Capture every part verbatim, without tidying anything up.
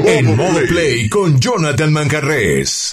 En Modo Play con Jonathan Manjarrés.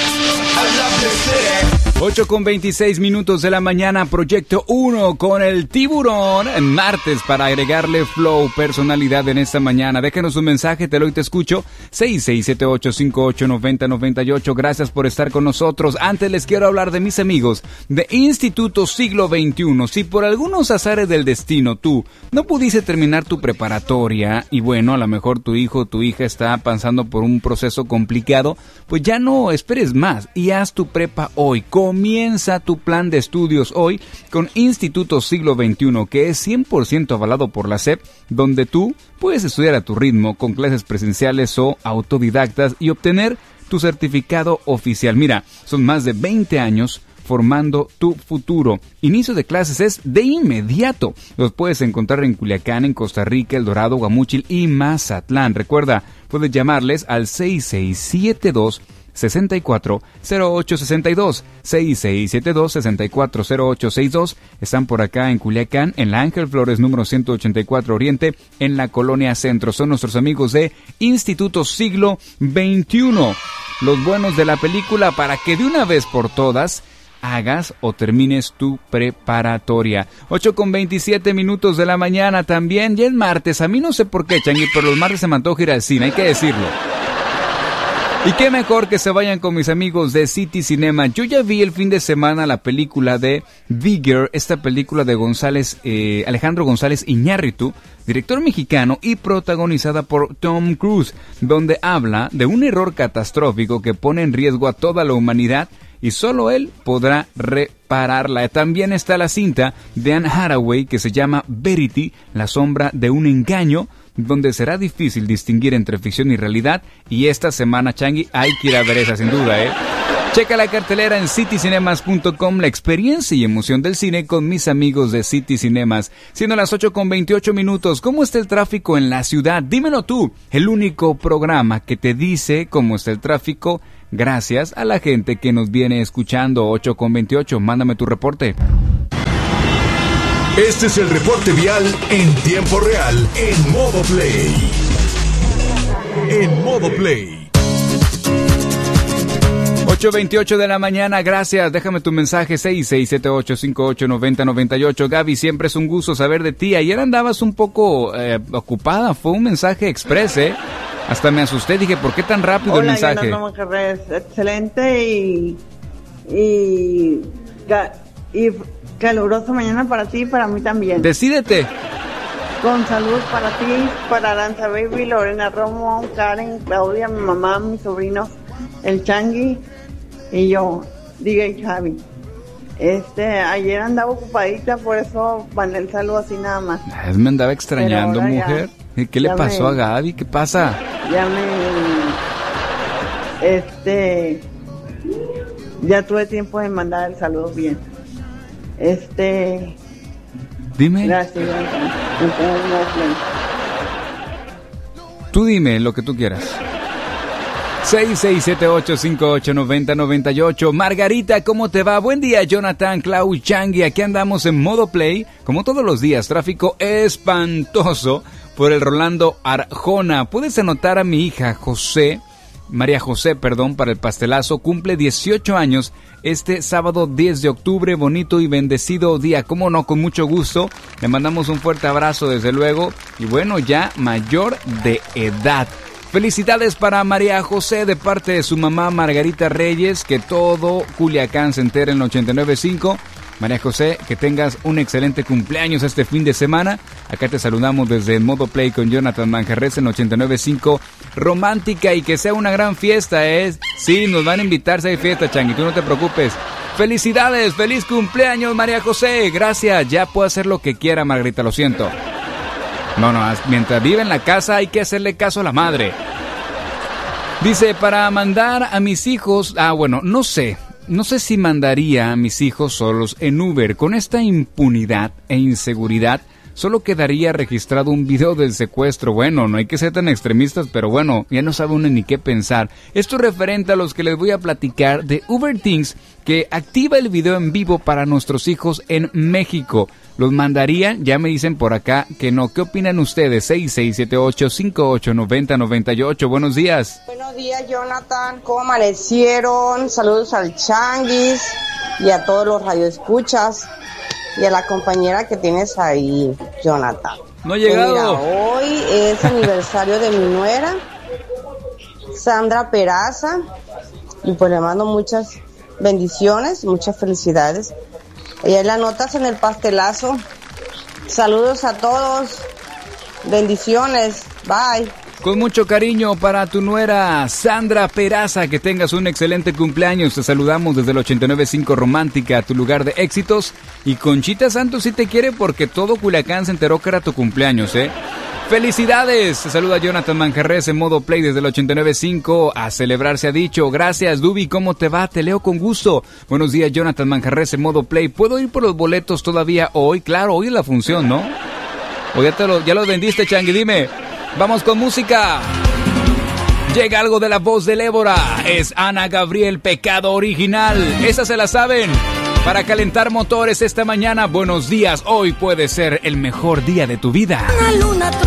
ocho con veintiséis minutos de la mañana, Proyecto uno con el Tiburón. Martes para agregarle flow, personalidad en esta mañana. Déjenos un mensaje, te lo y te escucho. seis seis siete ocho cinco ocho nueve cero nueve ocho. Gracias por estar con nosotros. Antes les quiero hablar de mis amigos de Instituto Siglo veintiuno. Si por algunos azares del destino tú no pudiste terminar tu preparatoria y bueno, a lo mejor tu hijo o tu hija está pasando por un proceso complicado, pues ya no esperes más y haz tu prepa hoy. Comienza tu plan de estudios hoy con Instituto Siglo veintiuno, que es cien por ciento avalado por la S E P, donde tú puedes estudiar a tu ritmo con clases presenciales o autodidactas y obtener tu certificado oficial. Mira, son más de veinte años formando tu futuro. Inicio de clases es de inmediato. Los puedes encontrar en Culiacán, en Costa Rica, El Dorado, Guamúchil y Mazatlán. Recuerda, puedes llamarles al seis seis siete dos sesenta y cuatro cero ocho sesenta y dos, seis seis siete dos sesenta y cuatro cero ocho sesenta y dos. Están por acá en Culiacán, en la Ángel Flores número ciento ochenta y cuatro Oriente, en la Colonia Centro. Son nuestros amigos de Instituto Siglo veintiuno. Los buenos de la película para que de una vez por todas hagas o termines tu preparatoria. ocho con veintisiete minutos de la mañana también. Ya es martes. A mí no sé por qué, Changi, pero los martes se me antoja ir al cine, hay que decirlo. Y qué mejor que se vayan con mis amigos de City Cinema. Yo ya vi el fin de semana la película de Vigor, esta película de González, eh, Alejandro González Iñárritu, director mexicano y protagonizada por Tom Cruise, donde habla de un error catastrófico que pone en riesgo a toda la humanidad y solo él podrá repararla. También está la cinta de Anne Hathaway que se llama Verity, la sombra de un engaño, donde será difícil distinguir entre ficción y realidad. Y esta semana, Changi, hay que ir a ver esa sin duda, ¿eh? Checa la cartelera en city cinemas punto com, la experiencia y emoción del cine con mis amigos de City Cinemas. Siendo las ocho con veintiocho minutos, ¿cómo está el tráfico en la ciudad? Dímelo tú, el único programa que te dice cómo está el tráfico, gracias a la gente que nos viene escuchando. Ocho con veintiocho, mándame tu reporte. Este es el reporte vial en tiempo real, en Modo Play. En Modo Play. ocho veintiocho de la mañana, gracias. Déjame tu mensaje, seis seis siete ocho cinco ocho nueve cero nueve ocho. Gaby, siempre es un gusto saber de ti. Ayer andabas un poco eh, ocupada, fue un mensaje express, ¿eh? Hasta me asusté, dije, ¿por qué tan rápido Hola, el mensaje? Hola, excelente y... y... y caluroso mañana para ti y para mí también. Decídete. Con salud para ti, para Aranza Baby, Lorena Romo, Karen, Claudia, mi mamá, mis sobrinos, el Changi y yo, diga y Javi. Este, ayer andaba ocupadita, por eso mandé el saludo así nada más. Me andaba extrañando, mujer. Ya, ¿qué le pasó me, a Gaby? ¿Qué pasa? Ya me... Este... Ya tuve tiempo de mandar el saludo bien. Este... Dime. Gracias, gracias. Tú dime lo que tú quieras. seis seis siete ocho cinco ocho nueve cero nueve ocho. Margarita, ¿cómo te va? Buen día, Jonathan, Clau, Changi. Aquí andamos en Modo Play. Como todos los días, tráfico espantoso por el Rolando Arjona. Puedes anotar a mi hija José, María José, perdón, para el pastelazo. Cumple dieciocho años este sábado diez de octubre. Bonito y bendecido día. Cómo no, con mucho gusto. Le mandamos un fuerte abrazo, desde luego. Y bueno, ya mayor de edad. Felicidades para María José de parte de su mamá Margarita Reyes. Que todo Culiacán se entere en el ochenta y nueve punto cinco. María José, que tengas un excelente cumpleaños este fin de semana. Acá te saludamos desde Modo Play con Jonathan Manjarrés en ochenta y nueve punto cinco. Romántica y que sea una gran fiesta, ¿eh? Sí, nos van a invitar si hay fiesta, Changi, tú no te preocupes. Felicidades, feliz cumpleaños, María José. Gracias, ya puedo hacer lo que quiera, Margarita, lo siento. No, no, mientras vive en la casa hay que hacerle caso a la madre. Dice, para mandar a mis hijos... Ah, bueno, no sé... No sé si mandaría a mis hijos solos en Uber. Con esta impunidad e inseguridad, solo quedaría registrado un video del secuestro. Bueno, no hay que ser tan extremistas, pero bueno, ya no sabe uno ni qué pensar. Esto es referente a los que les voy a platicar de Uber Things, que activa el video en vivo para nuestros hijos en México. ¿Los mandarían? Ya me dicen por acá que no. ¿Qué opinan ustedes? seis seis siete ocho, cinco ocho nueve cero, nueve ocho. Buenos días. Buenos días, Jonathan. ¿Cómo amanecieron? Saludos al Changuis y a todos los radioescuchas y a la compañera que tienes ahí, Jonathan. No ha llegado. Pues mira, hoy es aniversario de mi nuera, Sandra Peraza, y pues le mando muchas bendiciones, muchas felicidades. Y ahí la notas en el pastelazo. Saludos a todos. Bendiciones. Bye. Con mucho cariño para tu nuera Sandra Peraza, que tengas un excelente cumpleaños. Te saludamos desde el ochenta y nueve punto cinco Romántica, tu lugar de éxitos. Y Conchita Santos sí te quiere porque todo Culiacán se enteró que era tu cumpleaños, ¿eh? ¡Felicidades! Te saluda Jonathan Manjarres en modo play desde el ochenta y nueve punto cinco. A celebrar se ha dicho. Gracias, Dubi. ¿Cómo te va? Te leo con gusto. Buenos días, Jonathan Manjarres en modo play. ¿Puedo ir por los boletos todavía hoy? Claro, hoy es la función, ¿no? ¿O ya, te lo, ya los vendiste, Changi? Dime. Vamos con música. Llega algo de la voz de Évora. Es Ana Gabriel, Pecado Original. Esa se la saben. Para calentar motores esta mañana, buenos días. Hoy puede ser el mejor día de tu vida.